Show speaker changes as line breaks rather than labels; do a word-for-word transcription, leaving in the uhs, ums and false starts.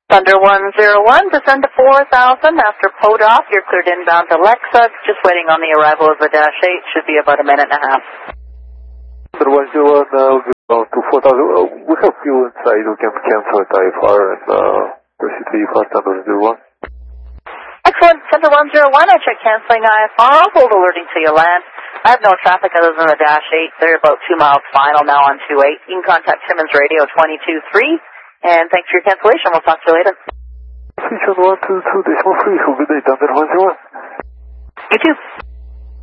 Thunder one zero one, descend to four thousand after Podop. You're cleared inbound to Lexa. Just waiting on the arrival of the Dash eight. Should be about a minute and a half.
Thunder one zero one, uh, to four thousand. Uh, we have fuel inside. We can cancel at I F R and uh, proceed to I F R Thunder zero one.
Excellent. Thunder one zero one, I check canceling I F R. I'll hold alerting till you land. I have no traffic other than the Dash eight. They're about two miles final now on two eight. You can contact Simmons Radio twenty-two three. And thanks for your cancellation. We'll talk to you later.
Station one two two decimal three, so good day, Thunder one zero one.
You too.